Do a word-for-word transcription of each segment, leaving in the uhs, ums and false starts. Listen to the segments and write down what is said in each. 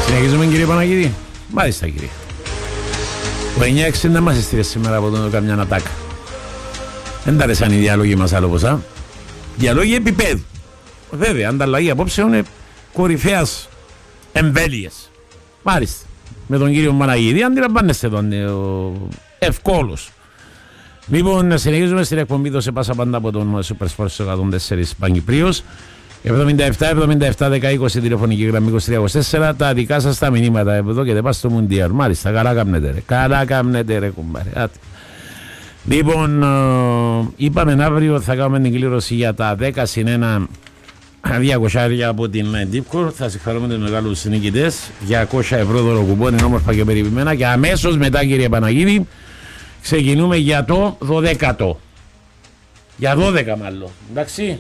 Συνεχίζουμε κύριε Παναγίδη. Μάλιστα κύριε. Ο εννιά εξήντα μας έστειλε σήμερα από τον καμιά ατάκα. Δεν τα αρέσαν οι διάλογοι μας άλλο ποσά. Διαλόγοι επίπεδου. Βέβαια, ανταλλαγή απόψεων είναι κορυφαίας εμβέλειες. Μάλιστα. Με τον κύριο Παναγίδη αντιλαμβάνεστε τον ευκόλος. Λοιπόν, συνεχίζουμε στην εκπομπή το σε πάσα πάντα από τον Super Sports εκατόν τέσσερα Παγκυπρίος. εβδομήντα επτά εβδομήντα επτά δέκα είκοσι τηλεφωνική γραμμή είκοσι τρία είκοσι τέσσερα. Τα δικά σας τα μηνύματα εδώ και δεν πας στο Μουντιάλ. Μάλιστα, καλά κάμνετε ρε. Καλά κάμνετε ρε κουμπάρε. Άτε. Λοιπόν, είπαμε αύριο θα κάνουμε την κλήρωση για τα δέκα συν ένα διακόσια από την Deepcore. Θα συγχαρούμε τους μεγάλους νικητές. διακόσια ευρώ δωροκουπόνι όμορφα και περιποιημένα. Και αμέσως μετά κύριε Παναγίδη ξεκινούμε για το δωδέκατο. Για δώδεκα μάλλον. Εντάξει.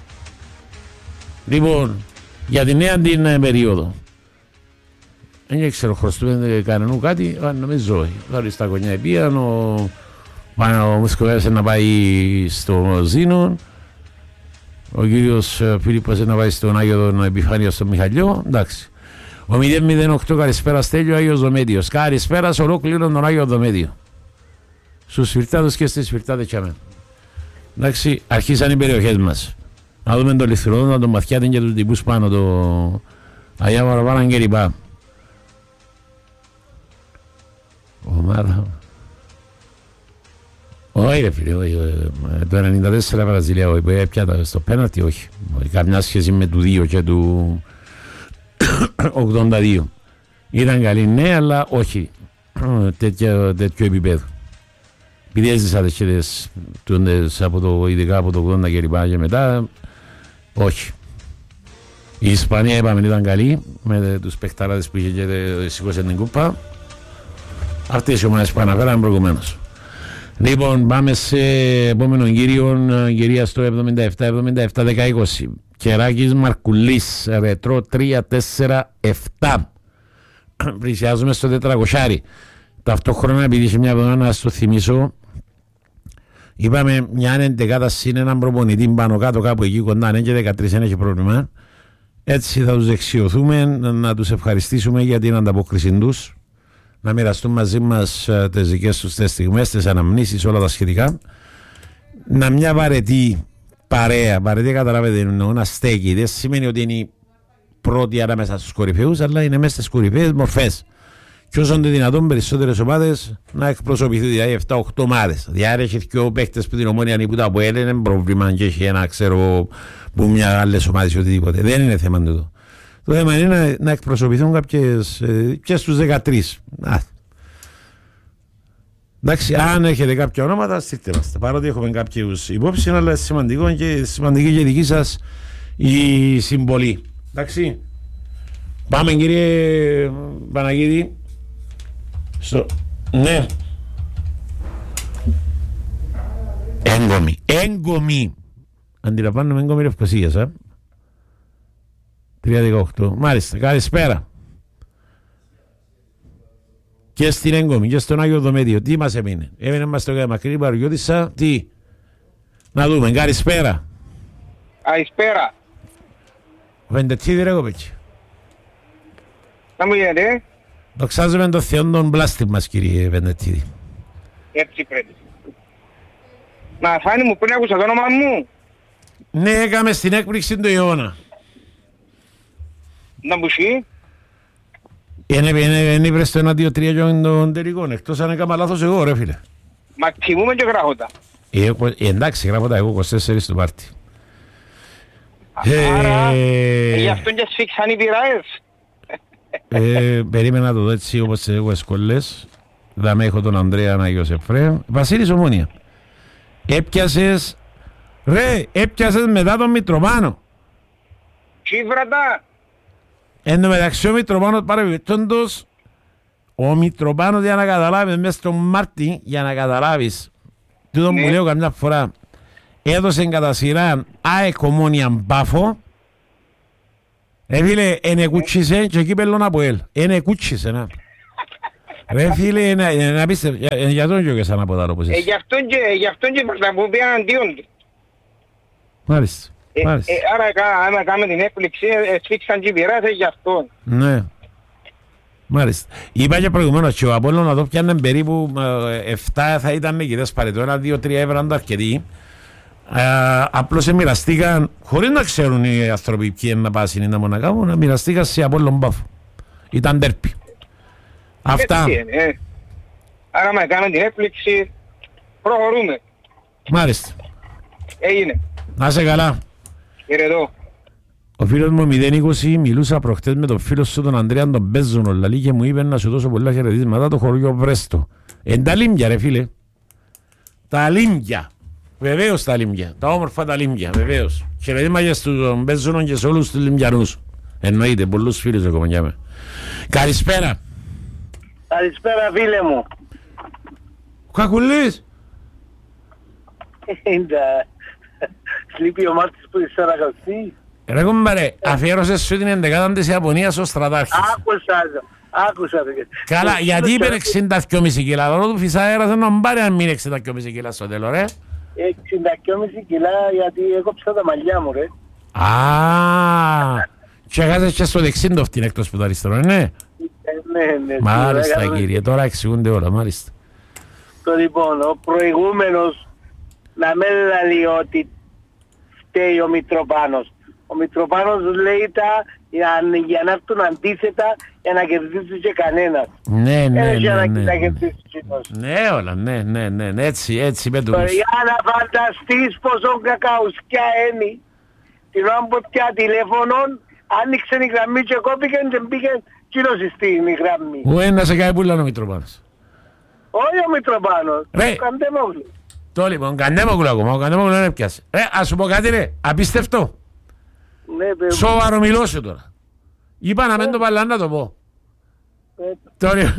Λοιπόν, για τη νέα την περίοδο. Δεν ξέρω, χρωστούμε κανένου κάτι, νομίζω. Τώρα στα κονιά επίαν, ο, ο Μουσκοβέρας να πάει στο Ζήνο, ο κύριος Φίλιππος να πάει στον Άγιο τον Επιφάνεια στον Μιχαλιό, εντάξει. Ο μηδέν μηδέν οκτώ καλησπέρα Στέλιο, Άγιος Δομέτιος. Καλησπέρα σε ολόκληρο τον Άγιο Δομέτιο. Στους σφυρτάδες και στις σφυρτάδες και αμέ. Εντάξει, αρχίσαν οι περιοχές μας. Να δούμε τον Λιθροδόνα, τον Μαθιάτη και τους τυπούς πάνω, το Αγιά Παραπάναν και λοιπά. Ο Μάρα. Όχι ρε φίλε, όχι. Το ενενήντα τέσσερα Βραζιλία, όχι. Πιάτα στο πέναλτι, όχι. Καμιά σχέση με του δύο και του ογδόντα δύο. Ήταν καλή, ναι, αλλά όχι. Τέτοιο, τέτοιο επίπεδο. Επειδή έζησα τέτοιες, ειδικά από το ογδόντα και λοιπά και μετά, όχι. Η Ισπανία είπαμε ήταν καλή, με τους παιχταράδες που είχε και σηκώσει την κούπα. Αυτές οι ομάδες που αναφέραμε προηγουμένως. Λοιπόν, πάμε σε επόμενο κύριο, κυρία στο εβδομήντα επτά εβδομήντα επτά δέκα είκοσι. Κεράκης Μαρκουλής, ρετρό τρία τέσσερα επτά. Πλησιάζουμε στο τετρακόσια. Ταυτόχρονα, επειδή είχε μια εβδομάδα να στο θυμίσω, είπαμε μια εντεκάτα συν έναν προπονητή πάνω κάτω κάπου εκεί κοντά, αν και δεκατρία δεν έχει πρόβλημα. Έτσι θα τους δεξιωθούμε, να τους ευχαριστήσουμε για την ανταπόκριση τους, να μοιραστούν μαζί μας τις δικές τους τις στιγμές, τις αναμνήσεις, όλα τα σχετικά. Να μια βαρετή παρέα, βαρετή καταλάβετε εννοώ, να στέκει. Δεν σημαίνει ότι είναι η πρώτη ανάμεσα στους κορυφαίους, αλλά είναι μέσα στις κορυφαίες μορφές. Και όσο είναι δυνατόν περισσότερες ομάδες να εκπροσωπηθεί, δηλαδή επτά οκτώ ομάδες. Δηλαδή έχει και ο παίκτες που την Ομόνια ανήκουν από Έλληνες, είναι πρόβλημα και έχει ένα ξέρω που μια άλλες ομάδες ή οτιδήποτε. Δεν είναι θέμα τούτο. Το θέμα είναι να, να εκπροσωπηθούν κάποιες ε, και στους δεκατρείς. Α. Εντάξει, αν έχετε κάποια ονόματα, στείλτε μας. Παρότι έχουμε κάποιους υπόψεις, αλλά σημαντικό και σημαντική και δική σας η συμβολή. Εντάξει. Πάμε κύριε Παναγίδη. Στο... Ναι. Έγκομη. Έγκομη. Αντιλαμβάνομαι έγκομη Λευκοσίας, ε. τρία δεκαοκτώ. Μάλιστα. Καλησπέρα. Και στην Έγκομη και στον Άγιο Δομέτιο. Τι μας έμεινε. Έμεινε μας το μακρύ Παρουγιώτισσα. Τι. Να δούμε. Καλησπέρα. Καλησπέρα. Βεντετσίδη ρε κοπέτσι. Να μου γίνεται. Δοξάζουμε τον Θεό τον πλάστη μας κύριε Βεντετσίδη. Έτσι πρέπει. Να φάνη μου πριν άκουσα το όνομα μου. Ναι, έκαμε στην έκπληξη του αιώνα. Να μου πει. Είναι ύπρες το ένα δύο τρία των τελικών. Εκτός αν έκανα λάθος εγώ ρε φίλε. Μα θυμούμε και γράφοντα. Ε, εντάξει γράφοντα εγώ είκοσι τέσσερα στο πάρτι. Άρα, ε, γι' αυτόν και σφίξαν οι πειράες. Ε, περίμενα να το δω έτσι όπως έχω εσκολές. Δαμε έχω τον Ανδρέα Αναγιος Εφραίμ. Βασίλης Ομόνια. Έπιασες, ρε, έπιασες μετά τον Μητροπάνο. Τσίβρατα. Εν τω μεταξύ ο Μητροπάνος παρεμπιπτόντος, ο Μητροπάνος για να καταλάβεις μέσα στον Μάρτι, για να καταλάβεις, τούτο ναι. Που λέω καμιά φορά, έδωσε κατά σειρά ΑΕΚ Ομόνια Μπάφο. Ρε φίλε, ενεκούτσισε και εκεί πέλω από ελ. Ενεκούτσισε, να. Ρε φίλε, να πείστε, για τον και σαν από τα όπως είσαι. Γι' αυτόν και θα μου πει αντίον του. Μάλιστα. Είπα και προηγουμένως και ο Απόλλων να το πιάνε περίπου επτά θα ήταν νικητές παρετώ. Ένα, δύο, τρία έβραντα αρκετοί. Uh, απλώς μοιραστήκαν, χωρίς να ξέρουν οι άνθρωποι ποιοι είναι να πάσουν ή να μόνο να κάνουν, να μοιραστήκαν σε Απόλλων Πάφο. Ήταν τέρπι. Αυτά. Ε. Άρα με κάνουν την έκπληξη, προχωρούμε. Μάλιστα. Έγινε. Να είσαι καλά. Χαιρετώ. Ο φίλος μου μηδέν είκοσι μιλούσα προχτές με τον φίλο σου τον Ανδρέα τον Μπέζονο λαλή και μου είπε να σου δώσω πολλά χαιρετίσματα το χωριό Βρέστο. Εν τα λίμια ρε φίλε. Τα λίμια. Βεβαίως τα λίμια. Τα όμορφα τα λίμια. Βεβαίως. Χαιρετίσματα στον Μπέζονο και σε όλους τους λιμιανούς. Εννοείται. Πολλούς φίλους ακόμα για μένα. Καλησπέρα. Καλησπέρα φίλε μου. Ο Κακουλής. Λείπει ο Μάρτης που είσαι ανακαλυφθεί. Ρε κομπάρε, αφιέρωσες σου την ενδεκάτα της Ιαπωνίας ως στρατάρχης. Άκουσα το, άκουσα το. Καλά, γιατί είπε εξήντα και κόμμα πέντε κιλά, τώρα του φυσά αέρας να μπάρει αν μην εξήντα και κόμμα πέντε κιλά στο τέλος, ρε. εξήντα και κόμμα κιλά γιατί έκοψα τα μαλλιά μου, ρε. Α, και έχασες και στο δεξίν το φτύν εκτός που το αριστερό, ναι. Ναι, ναι. Μάλιστα κύριε, τώρα εξηγούνται όλα, μάλιστα. Το λοιπόν, ο προηγούμενος να με λέει ότι φταίει ο Μητροπάνος. Ο Μητροπάνος λέει τα για, για να έρθουν αντίθετα για να κερδίσει και κανένας. Ναι, ναι, ναι, για να, ναι, να ναι. κερδίσει κοινός. Ναι, όλα, ναι, ναι, ναι, ναι, έτσι, έτσι με το Για να φανταστείς πόσο κακαουσκιά είναι. Την ώρα που πια τηλέφωνον, άνοιξε η γραμμή και κόπηκαν και μπήκε κοινός στην γραμμή. Ου ένα σε κάνει πουλά ο Μητροπάνος. Όχι ο Μητροπάνος, Ρε. ο Καντέμογλου. Το λοιπόν, Καντέμογλου ακόμα, ο Καντέμογλου δεν έπιασε. Ρε, ας σου πω κάτι ρε, απίστευτο. Ναι, παιδί. Σοβαρό μιλώ σου τώρα. Είπα να μην το παλά να το πω. Ε, Τώρα,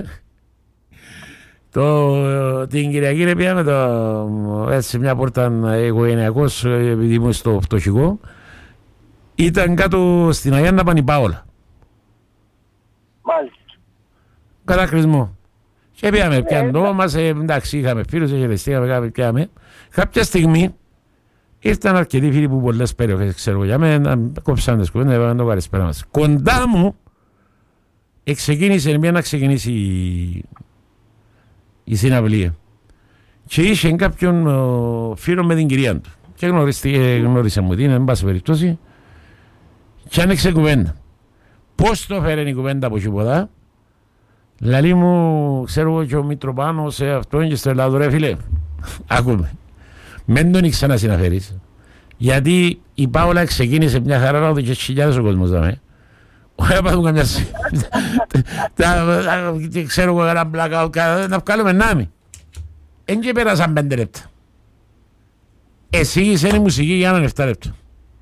το, την Κυριακή ρε πήγαμε το, έτσι μια πόρτα οικογενειακός επειδή ήμουν στο φτωχικό. Ήταν κάτω στην Αγία Πανιπάολα. Μάλιστα. Κατακρισμό. Και πήγαμε πιάνε το μας, ε, εντάξει είχαμε φίλους, χαιρεστήκαμε, πήγαμε, πήγαμε. Κάποια στιγμή ήρθαν αρκετοί φίλοι που πολλές περιοχές ξέρω για μένα, κόψαν τις κουβέντες, έβαλαν το καλησπέρα μας. Κοντά μου εξεκίνησε μια να ξεκινήσει η, η συναυλία. Και είχε κάποιον ο, φίλο με την κυρία του. Και γνώρισε μου την, εν πάση περιπτώσει, και άνοιξε κουβέντα. Πώς το φέρνει η κουβέντα από χιποδά, λαλή μου, ξέρω εγώ και ο Μητροπάνος, ε, αυτό και στο Ελλάδα, ρε φίλε, άκουμε. Μεν τον ήξερα να συναφέρεις, γιατί η Πάολα ξεκίνησε μια χαρά να δω και χιλιάδες ο κόσμος δάμε. Όχι να πάθουν καμιά ξέρω εγώ ένα blackout, να βγάλουμε νάμι. Εν και πέρασαν πέντε λεπτά. Εσύγησε η μουσική για έναν εφτά λεπτό.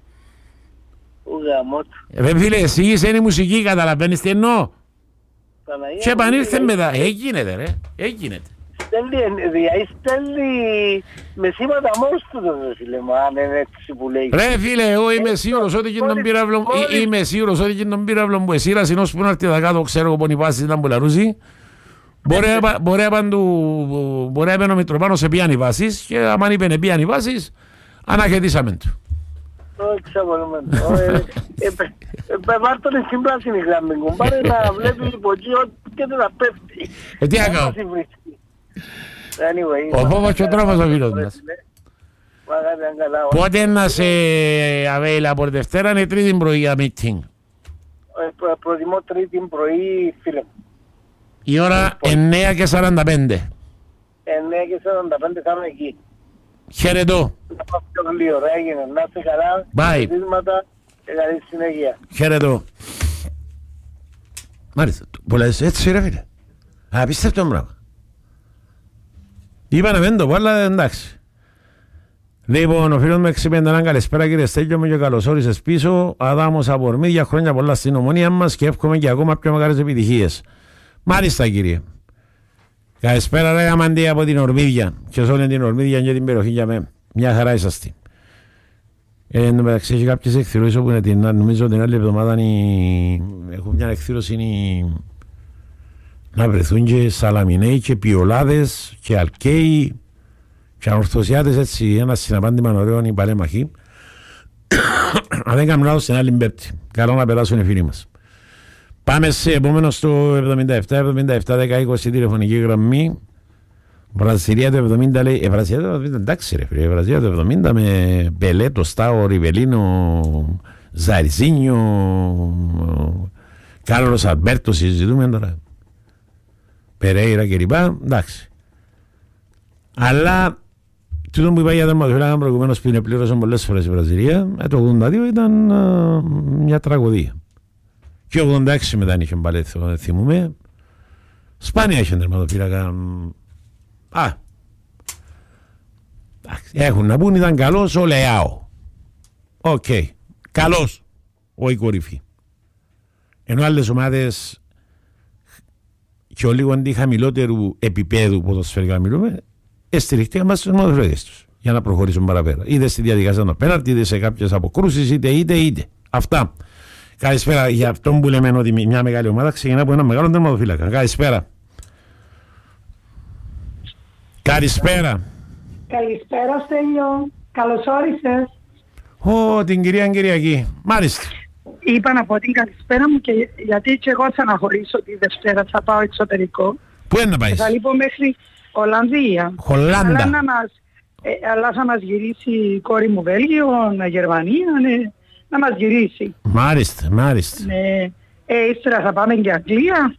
Ρε φίλε, εσύγησε η μουσική, καταλαβαίνεις τι εννοώ. Και επανήλθε μετά, έγινεται ρε, έγινεται. Στέλνει με σήματα μόνος του το φίλε μου, αν είναι έτσι που λέει. Ρε φίλε, εγώ είμαι σίγουρος ότι και τον πύραυλο είμαι σίγουρος ότι και τον πύραυλο που εσύρα συνός που να έρθει τα κάτω ξέρω πόνοι πάσεις ήταν που λαρούσει. Μπορεί να πένω Μητροπάνο σε πιάνει βάσεις και άμα είπαινε πιάνει βάσεις αναχαιτήσαμε του. Όχι ξαπολούμε. Πάρ' τον στην πράσινη γραμμή μου, πάρε να βλέπει υποτζή και δεν θα πέφτει. Ε τι να κάνω. Ο φόβος και ο τρόμος ο φίλος μας. Πότε να σε available Δευτέρα είναι τρίτη πρωί για meeting. Προτιμώ τρίτη πρωί φίλε. Η ώρα εννέα και σαράντα πέντε. εννέα και σαράντα πέντε θα είμαι εκεί. Χαιρετώ. Να πάω πιο λίγο, ρε έγινε. Να είστε καλά. Bye. Χαιρετίσματα και καλή συνέχεια. Χαιρετώ. Μάλιστα. Πολλές έτσι ρε φίλε. Απίστευτο πράγμα. Είπα να μην το πω, αλλά εντάξει. Λοιπόν, ο φίλος μου εξυπέντε έναν καλησπέρα κύριε Στέλιο μου και καλώς όρισες πίσω. Αδάμος από Ορμίδια, χρόνια πολλά στην ομονία μας και εύχομαι και ακόμα πιο μεγάλες επιτυχίες. Μάλιστα κύριε. Καλησπέρα ρε Αμαντή από την Ορμίδια και σε όλη την Ορμίδια και την περιοχή για μένα. Μια χαρά είσαστε. Ε, εν τω μεταξύ έχει κάποιες εκθυρώσεις όπου είναι την, νομίζω την άλλη εβδομάδα έχω μια εκθύρωση είναι να βρεθούν και Σαλαμινέοι και Πιολάδες και Αλκαίοι και Ανορθωσιάτες έτσι ένα συναπάντημα ωραίο οι παλέμαχοι. Αν δεν κάνουν λάθος στην άλλη Πέμπτη. Καλό να περάσουν οι φίλοι μας. Πάμε σε επόμενο στο εβδομήντα επτά εβδομήντα επτά δέκα είκοσι τηλεφωνική γραμμή. Βραζιλία το εβδομήντα λέει. Ε, Βραζιλία το εβδομήντα, εντάξει ρε φίλε. Βραζιλία το εβδομήντα με Μπελέ, το Στάο, Ριβελίνο, Ζαριζίνιο, Κάρλος Αλμπέρτο, συζητούμε τώρα. Περέιρα κλπ. Εντάξει. Αλλά τούτο που είπα για τον Μαθιολάνα προηγουμένως που είναι πλήρωσαν πολλές φορές η Βραζιλία, το ογδόντα δύο ήταν α, μια τραγωδία. Και ογδόντα έξι μετά είχε πάλι, θυμούμε. Σπάνια είχε τερματοφύλακα. Α, έχουν να πούν ήταν καλός ο Λεάο. Οκ. Okay. Καλός ο η κορυφή. Ενώ άλλες ομάδες και ο λίγο αντί χαμηλότερου επίπεδου ποδοσφαιρικά μιλούμε, εστηριχτήκαν μας στους μοδοφυλακές τους για να προχωρήσουν παραπέρα. Είτε στη διαδικασία των πέναλτι, είτε σε κάποιες αποκρούσεις, είτε είτε είτε. Αυτά. Καλησπέρα. Για αυτόν που λέμε ότι μια μεγάλη ομάδα ξεκινά από ένα μεγάλο τερματοφύλακα. Καλησπέρα. Καλησπέρα. Καλησπέρα Στέλιο. Καλώς όρισες. Ω, την κυρία Κυριακή. Μάλιστα. Είπα να πω την καλησπέρα μου και γιατί και εγώ θα αναχωρήσω τη Δευτέρα, θα πάω εξωτερικό. Πού είναι να πάεις? Θα λείπω μέχρι Ολλανδία. Χολάνδα. Αλλά, να μας, ε, αλλά θα μας γυρίσει η κόρη μου Βέλγιο, Γερμανία, ναι, να μας γυρίσει. Μάλιστα, μάλιστα. Ναι. Ε, ύστερα θα πάμε και Αγγλία.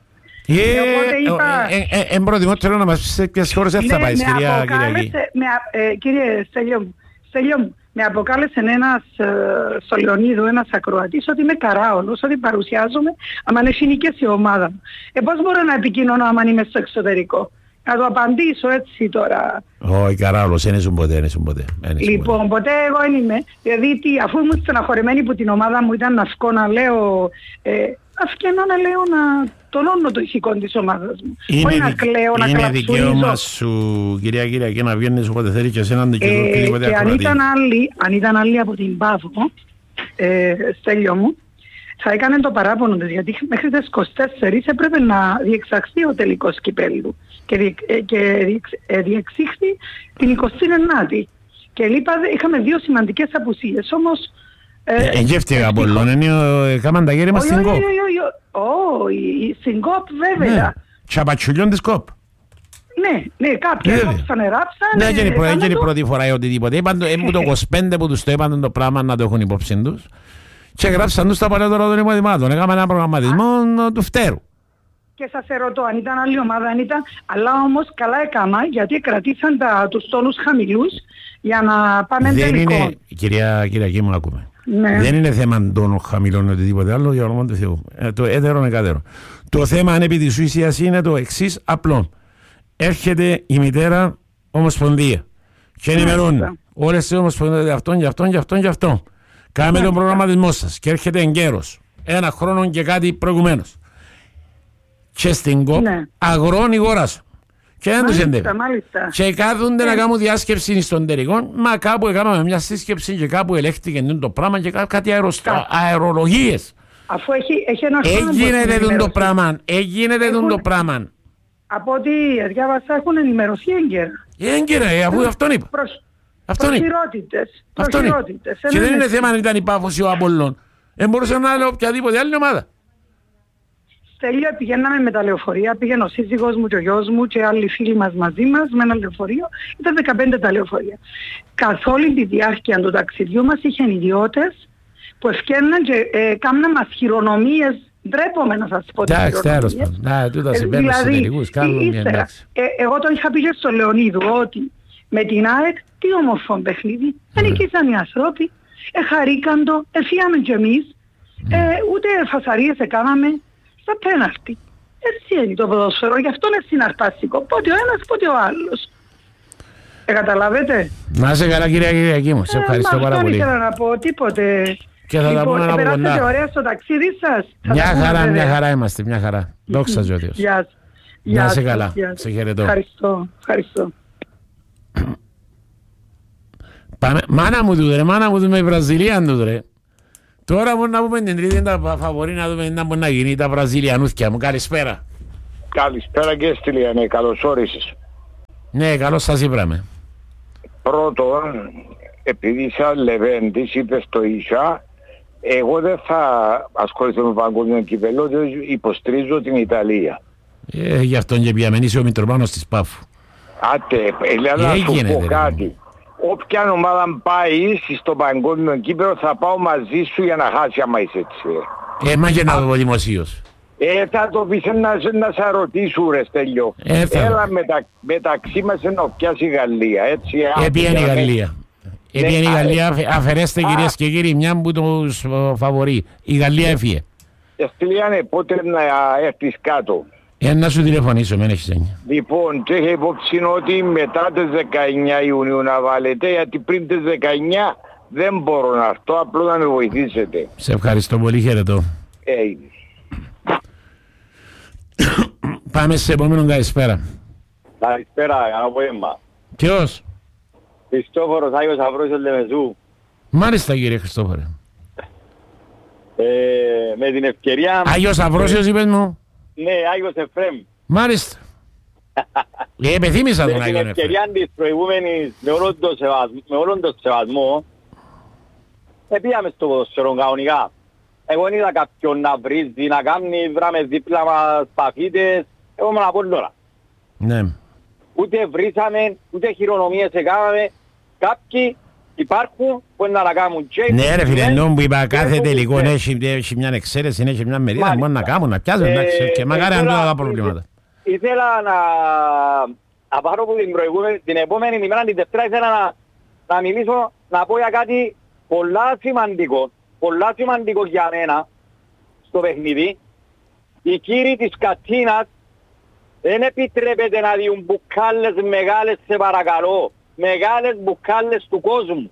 Εν προτιμότερο να μας πεις σε ποιες χώρες θα πάεις, κυρία Κυριακή. Κύριε Στέλιο μου, Στέλιο μου, με αποκάλεσε ένας στο Λεωνίδου, ένας ακροατής, ότι είμαι καράολος, ότι παρουσιάζομαι άμα είναι φοινικές η ομάδα μου. Ε, πώς μπορώ να επικοινωνώ άμα είμαι στο εξωτερικό? Να το απαντήσω έτσι τώρα. Όχι, καράολος, δεν ήσουν ποτέ, δεν ήσουν ποτέ. Λοιπόν, ποτέ εγώ δεν είμαι. Δηλαδή, τι, αφού ήμουν στεναχωρημένη που την ομάδα μου ήταν να βγω να λέω... Ε, αυκαινώ να λέω να τονώνω το ηθικό της ομάδας μου. Είναι, να κλαίω, να είναι δικαίωμα σου, κυρία Κυριακή, να βγαίνεις όποτε θέλει και εσέναν και ε, και, και αν ήταν, άλλοι, αν ήταν άλλοι από την Παύο, ε, Στέλιο μου, θα έκανε το παράπονο της, γιατί μέχρι τις είκοσι τέσσερις έπρεπε να διεξαχθεί ο τελικός κυπέλλου και, διε, και διεξ, ε, διεξήχθη την εικοστή ενάτη. Και λείπα, είχαμε δύο σημαντικές απουσίες, όμως εγγεύτηκα από όλων, έκαναν τα γέρημα στην ΚΟΠ. Όχι, στην ΚΟΠ βέβαια. Τσαπατσουλιών της ΚΟΠ. Ναι, ναι, κάποιοι έγραψαν, έγραψαν. Ναι, και είναι η πρώτη φορά ή οτιδήποτε. Είπαν το είκοσι πέντε που τους το είπαν το πράγμα να το έχουν υπόψη τους. Και έγραψαν τους τα παλαιότερα των υποδημάτων. Έκαναν ένα προγραμματισμό του φτέρου. Και σας ερωτώ αν ήταν άλλη ομάδα, αν ήταν, αλλά όμως καλά έκανα γιατί κρατήσαν τα, τους τόνους χαμηλούς για να πάμε τελικό. Είναι, κυρία Κυριακή μου, ακούμε. Ναι. Δεν είναι θέμα τόνων χαμηλών ή οτιδήποτε άλλο, για όνομα του Θεού. Ε, το έτερο είναι κατέρο. Το θέμα αν επί της ουσίας είναι το εξής απλό. Έρχεται η μητέρα ομοσπονδία και ενημερώνει όλες τις ομοσπονδίες για αυτόν, για αυτόν, για αυτόν, για αυτόν. Κάμε τον προγραμματισμό σας και έρχεται εγκαίρος. Ένα χρόνο και κάτι προηγουμένως. Και στην ΚΟΠ ναι. αγρώνει η γόρα σου. Και δεν τους εντεύει. Και κάθονται ναι. να κάνουν διάσκεψη στον τελικό. Μα κάπου έκαναμε μια σύσκεψη και κάπου ελέγχθηκε το πράγμα και κάτι αερολογίες. Αφού έχει, έχει ένα χρόνο. Έγινε το πράγμα. Έγινε το πράγμα. Από ό,τι διάβασα έχουν ενημερωθεί έγκαιρα. Έγκαιρα, αφού αυτόν είπα. Προσφυρότητες. Και δεν είναι θέμα αν ήταν η Πάφος ή ο Απόλλων. Δεν μπορούσε να είναι οποιαδήποτε άλλη ομάδα. Τέλεια, πηγαίναμε με τα λεωφορεία, πήγαινε ο σύζυγός μου και ο γιος μου και άλλοι φίλοι μας μαζί μας με ένα λεωφορείο. Ήταν δεκαπέντε τα λεωφορεία. Καθ' όλη τη διάρκεια του ταξιδιού μας είχαν ιδιώτες που ευκαιρναν και ε, κάμναν μας χειρονομίες. Ντρέπομαι να σας πω τις χειρονομίες. Να, τούτα συμβαίνουν στους τελικούς, κάνουν μια εντάξει. Εγώ το είχα πει και στο Λεωνίδου ότι με την ΑΕΚ τι όμορφο παιχνίδι. Δεν νικήσαν οι άνθρωποι, εχαρήκαν το, εφύγαμε κι εμείς, ούτε φασαρίες έκαναμε. Στα πέναλτι. Έτσι είναι το ποδόσφαιρο, γι' αυτό είναι συναρπαστικό. Πότε ο ένας, πότε ο άλλος. Ε, καταλάβετε. Να είσαι καλά κυρία Κυριακή μου, σε ευχαριστώ ε, πάρα πολύ. Δεν ήθελα να πω τίποτε. Και θα λοιπόν, τα πούμε από κοντά. Περάσατε ωραία στο ταξίδι σας. Μια χαρά, μια χαρά είμαστε, μια χαρά. Δόξα τω Θεώ. Γεια σας. Να είσαι καλά, σε χαιρετώ. Ευχαριστώ, ευχαριστώ. Πάμε, μάνα μου του ρε, μάνα μου του με η Βραζιλία του ρε. Τώρα μπορούμε να πούμε την τρίτη τα φαβορή να δούμε να μπορεί να γίνει τα Βραζιλιανούθια μου. Καλησπέρα. Καλησπέρα και Στυλιανέ, καλώς όρισες. Ναι, καλώς σας είπαμε. Πρώτον, επειδή σαν Λεβέντης είπες το Ισά, Εγώ δεν θα ασχοληθώ με παγκόσμιο κύπελλο, διότι υποστηρίζω την Ιταλία. Ε, γι' αυτόν και πιαμενήσει ο Μητροπάνος της Πάφου. Άτε, δηλαδή να σου πω κάτι. Όποια ομάδα πάει στο παγκόσμιο κύπελλο θα πάω μαζί σου για να χάσει άμα είσαι έτσι. Ε, μα και να το πω δημοσίως. Ε, θα το πεις να, να σε ρωτήσω ρε Στέλιο. Ε, Έλα μετα, μεταξύ μας να πιάσει η Γαλλία, έτσι. Επιένει η Γαλλία. Επιένει η Γαλλία, αφαιρέστε κυρίες και κύριοι μια που τους φαβορεί. Η Γαλλία έφυγε. Στυλιάνε, πότε να έρθεις κάτω. Ε, να σου τηλεφωνήσω, μεν έχεις έννοια. Λοιπόν, και έχει υπόψη ότι μετά τις δεκαεννιά Ιουνίου να βάλετε, γιατί πριν τις δεκαεννιά δεν μπορώ να έρθω, απλώς να με βοηθήσετε. Σε ευχαριστώ πολύ, χαιρετώ. Ε, Πάμε σε επόμενον καλησπέρα. Καλησπέρα, καλό απόγευμα. Ποιος? Χριστόφορος Άγιος Αφρόσιος Λεμεζού. Μάλιστα κύριε Χριστόφορε. Ε, με την ευκαιρία... Άγιος Αφρόσιος είπες μου. Ναι, Άγιος Εφραίμ. Μάλιστα. Ε, επεθύμησα τον Με την Άγιον Εφραίμ. ευκαιρία της προηγούμενης, με όλον τον σεβασμό, με όλον τον σεβασμό, επήγαμε στο ποδοσφαίρο κανονικά. Εγώ δεν είδα κάποιον να βρίζει, να κάνει βράμε δίπλα μας παφίτες, εγώ με να πω τώρα. Ναι. Ούτε βρίσαμε, ούτε χειρονομίες έκαναμε. Κάποιοι υπάρχουν που να τα κάνουν και... Ναι ρε φίλε, ενώ που είπα κάθε τελικό έχει μια εξαίρεση, έχει μια μερίδα, μπορεί να κάνουν, να πιάσουν, και μακάρι αν τώρα τα προβλήματα. Ήθελα να, να πάρω από την προηγούμενη, την επόμενη ημέρα, την Δευτέρα, ήθελα να, να μιλήσω, να πω για κάτι πολλά σημαντικό, πολλά σημαντικό για μένα στο παιχνίδι. Οι κύριοι της Κατίνας δεν επιτρέπεται να διούν μπουκάλες μεγάλες, σε παρακαλώ, μεγάλες μπουκάλες του κόσμου.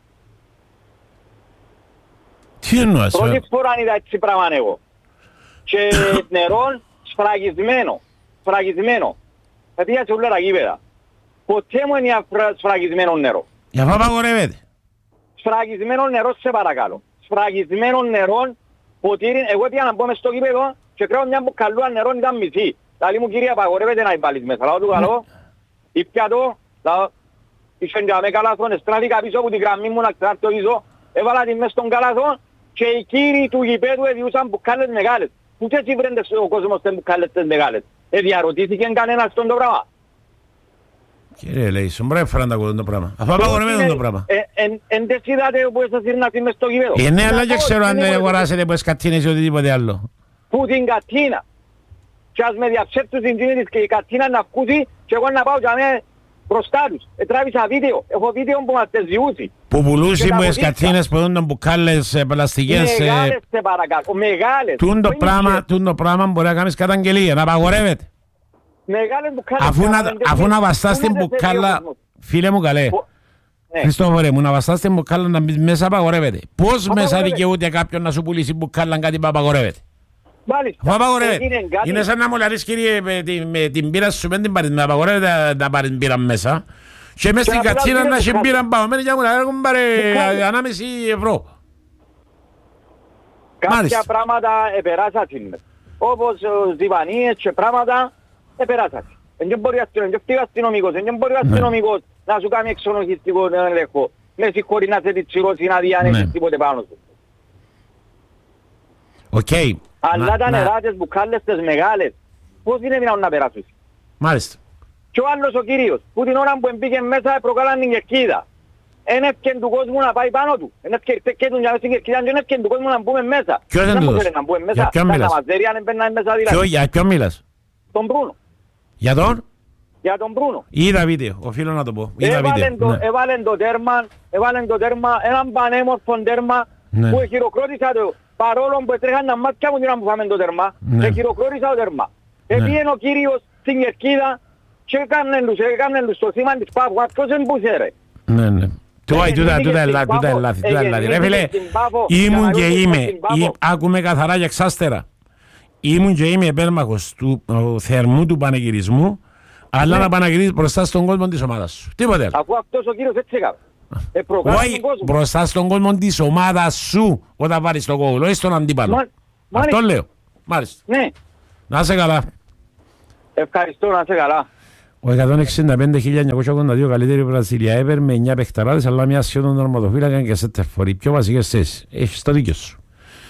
Τι εννοείς? Πρώτη φορά είδα έτσι πράγμα εγώ. Και νερό σφραγισμένο. Σφραγισμένο. Θα πήγα σε όλα τα γήπεδα. Ποτέ μου είναι σφραγισμένο νερό. Για αυτό απαγορεύεται. Σφραγισμένο νερό σε παρακαλώ. Σφραγισμένο νερό, ποτήρι. Εγώ πήγα να μπω μες στο γήπεδο και κρέω μια μπουκαλούα νερό, ήταν μισή. Λαλή μου κυρία απαγορεύεται να βάλεις μέσα. Λάω του καλό. Ήπια το. Είχαν και με καλάθον. Εστράφηκα πίσω από την γραμμή μου να ξαρτώ πίσω. Έβαλα την μες στον καλάθον και οι κύριοι του γηπέδου εδιούσαν μπουκάλες μεγάλες. Ούτε έτσι βρέντε ο κόσμος τις μπουκάλες τις μεγάλες. Ε, διαρωτήθηκε κανένας στον το πράγμα. Κύριε λέει, σου μπρε φέραν τα κοντά το πράγμα. Αφού απαγορεύεται το πράγμα. Εν τες είδατε που εσάς ήρνατε μες στο γηπέδο. Ε, ναι, αλλά και ξέρω αν δεν αγοράσετε που εσκατίνες ή οτιδήποτε άλλο. Που την κατίνα. Και ας με διαψεύσουν την τίνη της και η κατίνα να ακούσει και εγώ να πάω και αμέ μπροστά τους. Ετράβησα βίντεο. Έχω βίντεο που μας τεζιούσει. Που πουλούσαν που εσκατίνες που δουν μπουκάλες πλαστικές. Μεγάλες σε παρακάτω. Μεγάλες. Τούν το πράγμα, τούν το πράγμα μπορεί να κάνεις καταγγελία, να απαγορεύεται. Μεγάλες μπουκάλες. Αφού να, αφού να βαστάς την μπουκάλα, φίλε μου καλέ, ναι. Χριστόφορε μου, να βαστάς την μπουκάλα να μπεις μέσα απαγορεύεται. Πώς μέσα δικαιούται κάποιον να σου πουλήσει μπουκάλα κάτι που απαγορεύεται? Αφού απαγορεύεται. Είναι σαν να μου λαρείς κύριε με την, με την πύρα σου πέντε πάρεις, με απαγορεύεται να πάρεις πύρα μέσα και μες στην κατσίνα να έχει πύρα παγωμένη και μου να έχουν πάρει ανάμιση ευρώ. Κάποια πράγματα επεράσασαν. Όπως διβανίες και πράγματα επεράσασαν. Δεν μπορεί ο αστυνομικός, δεν μπορεί ο αστυνομικός να σου κάνει εξονοχιστικό έλεγχο. Με συγχωρεί να σε διτσιρώσει να διάνεσαι τίποτε πάνω σου. Οκ. Αλλά τα νερά τις μπουκάλες τις μεγάλες, πώς είναι δυνατόν να περάσουν? Μάλιστα. Και ο άλλος ο κύριος, που την ώρα που μπήκε μέσα προκάλαν την κερκίδα. Εν έφκεν του κόσμου να πάει πάνω του. Εν έφκεν του για στην κερκίδα και εν έφκεν του κόσμου να μπούμε μέσα. Ποιος είναι τούτος? Για ποιον μιλάς? Για ποιον μιλάς? Τον Μπρούνο. Για τον? Για τον Μπρούνο. Είδα βίντεο, οφείλω να το πω. Έβαλεν το τέρμα, έβαλεν το τέρμα, έναν πανέμορφο τέρμα που χειροκρότησα το. Παρόλο που έτρεχαν τα μάτια μου την ώρα που φάμε το τέρμα, και χειροκρότησα το τέρμα. Επήγαινε ο κύριος στην κερκίδα και έκαναν τους το σήμα της Πάφου. Αυτός δεν πούσε ρε. Ναι, ναι. Τούτα, τούτα, τούτα ελάτη, τούτα ελάτη, τούτα ελάτη. Ρε φίλε, ήμουν και είμαι, άκουμε καθαρά και εξάστερα. Ήμουν και είμαι επέρμαχος του θερμού του πανηγυρισμού, αλλά να πανηγυρίζεις μπροστά στον κόσμο της ομάδας σου. Τίποτε άλλο. Αφού αυτός ο κύριος έτσι έκανε. Όχι, μπροστά στον κόσμο της ομάδας σου όταν βάλεις το κόβουλο, όχι στον αντίπαλο. Αυτό λέω. Μάλιστα. Ναι. Να είσαι καλά. Ευχαριστώ, να είσαι καλά. Ο εκατόν εξήντα πέντε χιλιάδες εννιακόσια ογδόντα δύο καλύτερη Βραζιλία έβερ με εννιά παιχταράδες αλλά μια σχεδόν τερματοφύλακα και σε τερφορή. Πιο βασικές θέσεις. Έχεις το δίκιο σου.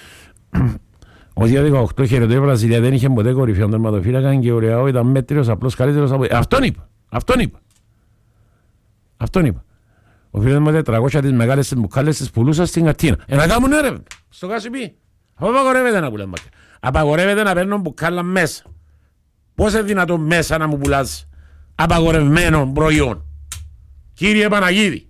Ο δύο δεκαοκτώ χαιρετώ η Βραζιλία δεν είχε ποτέ κορυφαίο τερματοφύλακα και ο Ρεάο ήταν μέτριος, απλώς καλύτερος από... Αυτόν είπα, αυτόν είπα. Αυτόν είπα. Ο φίλος μου τετρακόσια τις μεγάλες τις μπουκάλες τις πουλούσα στην Κατίνα. Ε, να κάνουν έρευνα, στο Κασιπί. Απαγορεύεται να πουλάνε μακριά. Απαγορεύεται να παίρνουν μπουκάλα μέσα. Πώς είναι δυνατόν μέσα να μου πουλάς απαγορευμένο προϊόν. Κύριε Παναγίδη.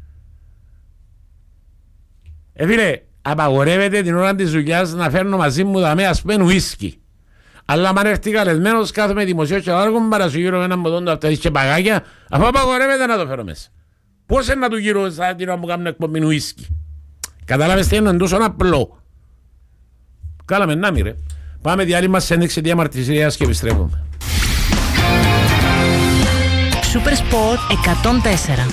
Ε, φίλε, απαγορεύεται την ώρα της δουλειάς να φέρνω μαζί μου δαμέ ας πούμε ουίσκι. Αλλά αν έρθει καλεσμένος κάθομαι δημοσίως και άργο παρασυγείρω με έναν ποτόν του αυτές και παγάκια, αφού απαγορεύεται να το φέρω μέσα. Πώς είναι να του γύρω σαν την ώρα που κάνουν εκπομπή ουίσκι. Κατάλαβες τι είναι τόσο απλό. Κάλαμε να μη ρε. Πάμε διάλειμμα σε ένδειξη διαμαρτυρίας και επιστρέφουμε. Super Sport εκατόν τέσσερα.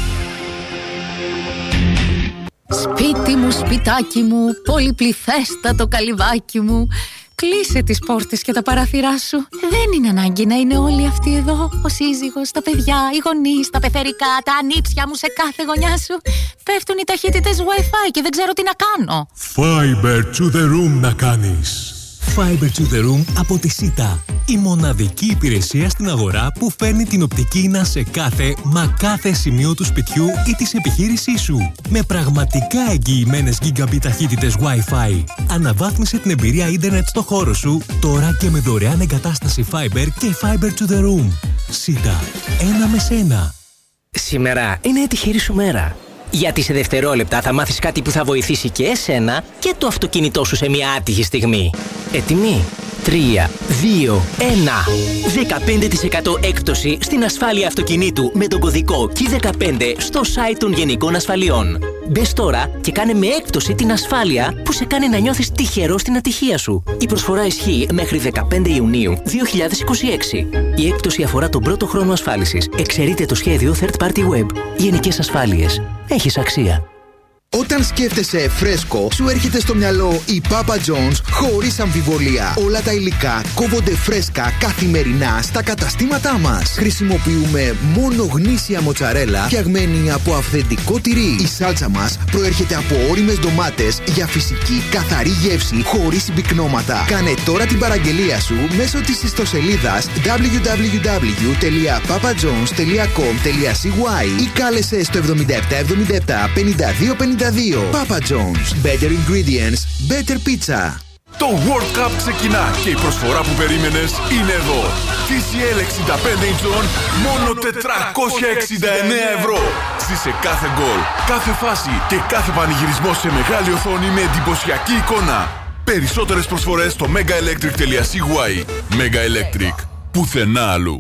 Σπίτι μου, σπιτάκι μου, πολυπληθέστατο καλυβάκι μου. Κλείσε τις πόρτες και τα παράθυρά σου. Δεν είναι ανάγκη να είναι όλοι αυτοί εδώ. Ο σύζυγος, τα παιδιά, οι γονείς, τα πεθερικά, τα ανήψια μου σε κάθε γωνιά σου. Πέφτουν οι ταχύτητες Wi-Fi και δεν ξέρω τι να κάνω. Fiber to the room να κάνεις. Fiber to the room από τη Σίτα. Η μοναδική υπηρεσία στην αγορά που φέρνει την οπτική ίνα σε κάθε, μα κάθε σημείο του σπιτιού ή της επιχείρησής σου. Με πραγματικά εγγυημένες gigabit ταχύτητες Wi-Fi. Αναβάθμισε την εμπειρία ίντερνετ στο χώρο σου, τώρα και με δωρεάν εγκατάσταση Fiber και Fiber to the room. Σίτα. Ένα με σένα. Σήμερα είναι η τυχερή σου μέρα. Γιατί σε δευτερόλεπτα θα μάθεις κάτι που θα βοηθήσει και εσένα και το αυτοκίνητό σου σε μια άτυχη στιγμή. Έτοιμοι? τρία, δύο, ένα. δεκαπέντε τοις εκατό έκπτωση στην ασφάλεια αυτοκινήτου με τον κωδικό κι δεκαπέντε στο site των Γενικών Ασφαλιών. Μπες τώρα και κάνε με έκπτωση την ασφάλεια που σε κάνει να νιώθεις τυχερό στην ατυχία σου. Η προσφορά ισχύει μέχρι δεκαπέντε Ιουνίου δύο χιλιάδες είκοσι έξι. Η έκπτωση αφορά τον πρώτο χρόνο ασφάλισης. Εξαιρείται το σχέδιο Third Party Web. Γενικές Ασφάλειες. Έχεις αξία. Όταν σκέφτεσαι φρέσκο, σου έρχεται στο μυαλό η Papa John's χωρίς αμφιβολία. Όλα τα υλικά κόβονται φρέσκα καθημερινά στα καταστήματά μας. Χρησιμοποιούμε μόνο γνήσια μοτσαρέλα φτιαγμένη από αυθεντικό τυρί. Η σάλτσα μας προέρχεται από ώριμες ντομάτες για φυσική καθαρή γεύση χωρίς συμπυκνώματα. Κάνε τώρα την παραγγελία σου μέσω της ιστοσελίδας double-u double-u double-u τελεία papa jones τελεία com τελεία c y ή κάλεσε στο εβδομήντα επτά εβδομήντα επτά πενήντα δύο πενήντα δύο. Papa John's. Better ingredients, better pizza. Το World Cup ξεκινά και η προσφορά που περίμενες είναι εδώ. τι σι ελ εξήντα πέντε inch μόνο τετρακόσια εξήντα εννέα ευρώ. Ζήσε κάθε γκολ, κάθε φάση και κάθε πανηγυρισμό σε μεγάλη οθόνη με εντυπωσιακή εικόνα. Περισσότερες προσφορές στο megaelectric τελεία c y. Mega Electric. Πουθενά αλλού.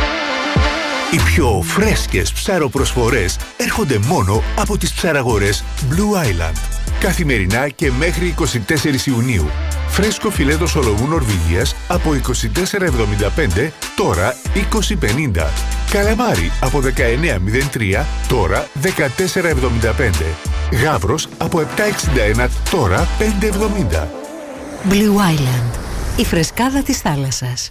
Οι πιο φρέσκες ψαροπροσφορές έρχονται μόνο από τις ψαραγορές Blue Island. Καθημερινά και μέχρι είκοσι τέσσερις Ιουνίου. Φρέσκο φιλέτο σολομού Νορβηγίας από είκοσι τέσσερα εβδομήντα πέντε, τώρα είκοσι πενήντα. Καλαμάρι από δεκαεννέα μηδέν τρία, τώρα δεκατέσσερα εβδομήντα πέντε. Γάβρος από επτά εξήντα ένα, τώρα πέντε εβδομήντα. Blue Island. Η φρεσκάδα της θάλασσας.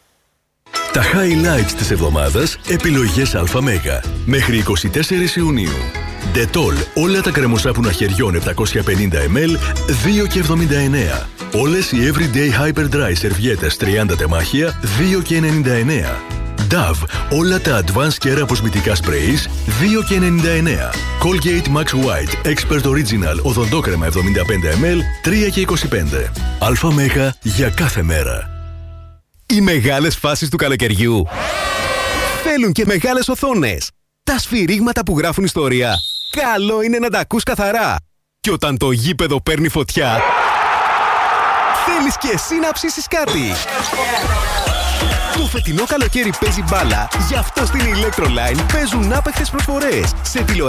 Τα highlights της εβδομάδας, επιλογές ΑΜ. Μέχρι είκοσι τέσσερις Ιουνίου. Dettol, όλα τα κρεμοσάπουνα χεριών επτακόσια πενήντα μιλιλίτρα, δύο και εβδομήντα εννέα. Όλες οι Everyday Hyper Dry σερβιέτες τριάντα τεμάχια, δύο και ενενήντα εννέα. Dove, όλα τα Advanced Care αποσμητικά sprays, δύο και ενενήντα εννέα. Colgate Max White, Expert Original, οδοντόκρεμα εβδομήντα πέντε μιλιλίτρα, τρία και είκοσι πέντε. ΑΜ για κάθε μέρα. Οι μεγάλες φάσεις του καλοκαιριού θέλουν και μεγάλες οθόνες. Τα σφυρίγματα που γράφουν ιστορία, καλό είναι να τα ακούς καθαρά. Και όταν το γήπεδο παίρνει φωτιά, θέλεις και εσύ να ψήσεις κάτι. Το φετινό καλοκαίρι παίζει μπάλα, γι' αυτό στην Electroline παίζουν άπαικτες προσφορές. Σε τηλεοράση